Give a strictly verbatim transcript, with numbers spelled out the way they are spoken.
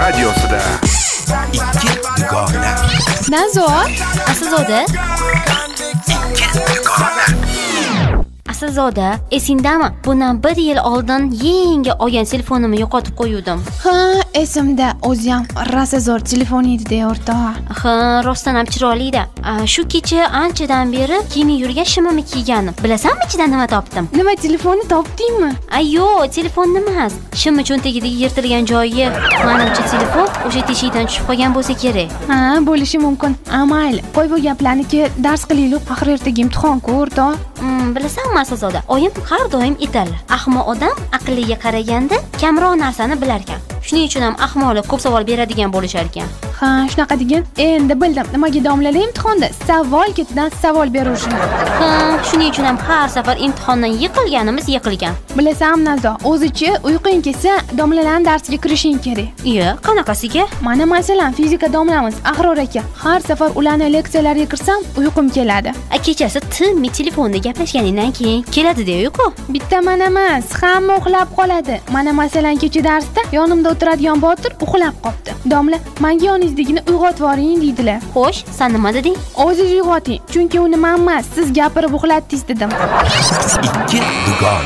radiosida ikki dugona. Nazo, Aslzoda? Ikki dugona. Aslzoda, esingdami? Bundan bir yil oldin yangi olgan telefonimni yo'qotib qo'yuvdim. ha, esimda. O'zi ham rosa zo'r telefon edi-da, o'rtoq. Ha, rostdan ham chiroyli-da. Shu kecha anchadan beri kiymay yurgan shimimni kiyganim. Bilasanmi ichidan nima topdim? Nima, telefonni topdingmi? Ay yo'q, telefon emas. Shimni cho'ntagidagi yirtilgan joyi, menimcha telefon o'sha teshikdan tushib qolgan bo'lsa kerak. Ha, bo'lishi mumkin. Mayli, qo'y bu gaplarniki, dars qilaylik, axir ertaga imtihon-ku, o'rtoq. Hmm, bilasanmi Aslzoda, oyim har doim aytadilar, ahmoq odam aqliga qaraganda kamroq narsani bilar ekan. Shuning uchun ham ahmoqlar ko'p savol beradigan bo'lishar ekan. Ha, shunaqa degan. Endi bildim, nimaga domlalar imtihonda savol ketidan savol berishini. Ha, shuning uchun ham har safar imtihondan yiqilganimiz yiqilgan. Bilasanmi, Nazo, o'zichi uyqung kelsa, domlalarning darsiga kirishing kerak. Iya, qanaqasiga? Mana masalan, fizika domlamiz Ahror aka, har safar ularning leksiyalariga kirsam, uyqum keladi. A kechasi timi telefonda gaplashganingdan keyin keladi-da uyqu. Bitta mana emas, hamma uxlab qoladi. Mana masalan, kecha darsda yonimda o'tiradigan Botir uxlab qopti. Domla, menga yoningizdagini uyg'otib yuboring deydilar. Xo'sh, sen nima deding? O'zingiz uyg'oting, chunki uni men emas, siz gapirib uxlatdingiz dedim. Ikki dugona.